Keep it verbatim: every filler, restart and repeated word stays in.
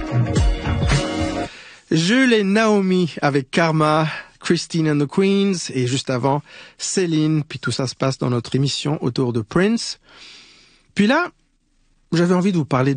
Jules et Naomi avec Karma, Christine and the Queens, et juste avant, Céline, puis tout ça se passe dans notre émission autour de Prince. Puis là, j'avais envie de vous parler